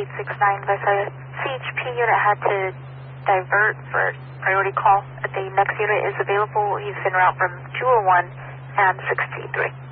869 Visalia. CHP unit had to divert for priority call. The next unit is available. He's en route from 201 and 63.